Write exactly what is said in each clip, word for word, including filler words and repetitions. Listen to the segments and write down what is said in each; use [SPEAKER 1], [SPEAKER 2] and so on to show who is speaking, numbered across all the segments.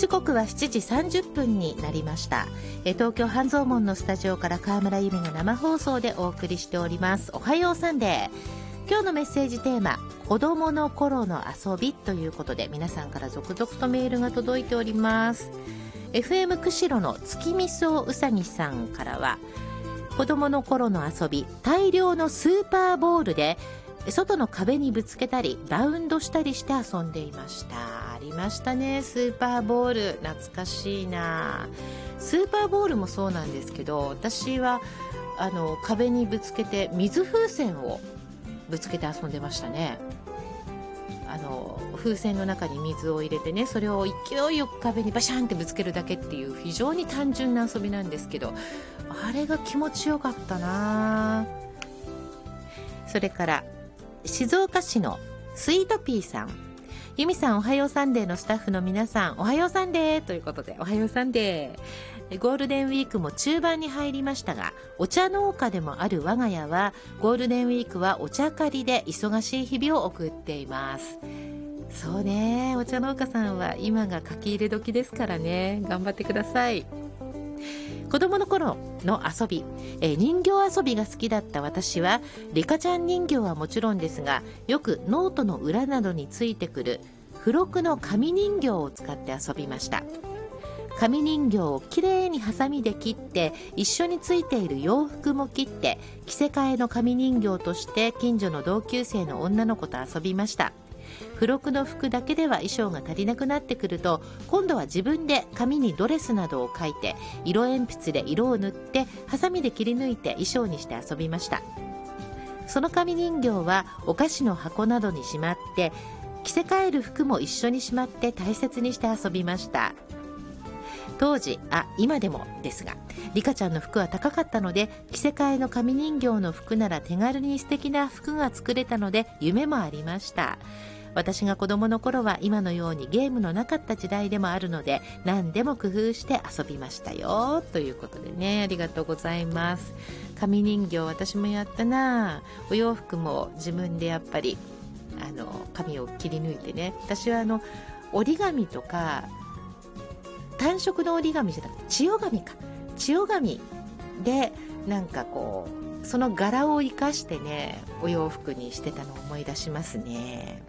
[SPEAKER 1] 時刻はしちじさんじゅっぷんになりました。え東京半蔵門のスタジオから川村由美が生放送でお送りしております。おはようサンデー。今日のメッセージテーマ、子供の頃の遊びということで、皆さんから続々とメールが届いております。 エフエム 釧路の月見草うさぎさんからは、子供の頃の遊び、大量のスーパーボールで外の壁にぶつけたりバウンドしたりして遊んでいました。ありましたね、スーパーボール。懐かしいな。スーパーボールもそうなんですけど、私はあの壁にぶつけて水風船をぶつけて遊んでましたね。あの風船の中に水を入れてね、それを勢いよく壁にバシャンってぶつけるだけっていう非常に単純な遊びなんですけど、あれが気持ちよかったな。それから静岡市のスイートピーさん、由美さんおはようサンデーのスタッフの皆さんおはようサンデーということで、おはようサンデー。ゴールデンウィークも中盤に入りましたが、お茶農家でもある我が家はゴールデンウィークはお茶狩りで忙しい日々を送っています。そうね、お茶農家さんは今が書き入れ時ですからね、頑張ってください。子供の頃の遊び、え人形遊びが好きだった私は、リカちゃん人形はもちろんですが、よくノートの裏などについてくる付録の紙人形を使って遊びました。紙人形をきれいにハサミで切って、一緒についている洋服も切って、着せ替えの紙人形として近所の同級生の女の子と遊びました。付録の服だけでは衣装が足りなくなってくると、今度は自分で紙にドレスなどを描いて、色鉛筆で色を塗ってハサミで切り抜いて衣装にして遊びました。その紙人形はお菓子の箱などにしまって、着せ替える服も一緒にしまって大切にして遊びました。当時、あ、今でもですが、リカちゃんの服は高かったので、着せ替えの紙人形の服なら手軽に素敵な服が作れたので夢もありました。私が子供の頃は今のようにゲームのなかった時代でもあるので、何でも工夫して遊びましたよということでね、ありがとうございます。紙人形私もやったな。お洋服も自分でやっぱりあの紙を切り抜いてね、私はあの折り紙とか単色の折り紙じゃなくて千代紙か千代紙でなんかこうその柄を生かしてね、お洋服にしてたのを思い出しますね。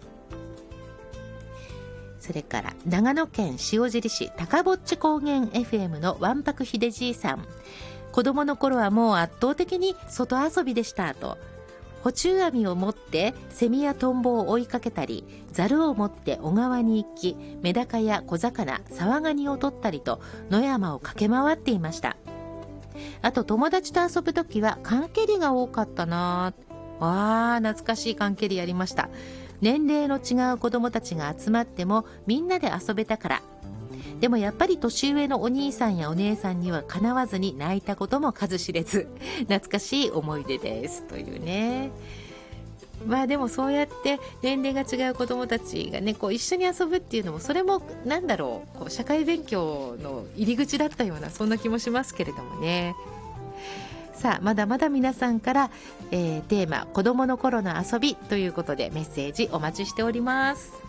[SPEAKER 1] それから長野県塩尻市高ぼっち高原 エフエム のわんぱくひでじいさん、子供の頃はもう圧倒的に外遊びでしたと。補充網を持ってセミやトンボを追いかけたり、ザルを持って小川に行き、メダカや小魚、サワガニを取ったりと野山を駆け回っていました。あと友達と遊ぶときは缶蹴りが多かったな。わー、懐かしい缶蹴りやりました。年齢の違う子供たちが集まってもみんなで遊べたから。でもやっぱり年上のお兄さんやお姉さんにはかなわずに泣いたことも数知れず、懐かしい思い出ですというね。まあでもそうやって年齢が違う子供たちがね、こう一緒に遊ぶっていうのも、それもなんだろう、こう社会勉強の入り口だったような、そんな気もしますけれどもね。さあ、まだまだ皆さんから、えー、テーマ子供の頃の遊びということでメッセージお待ちしております。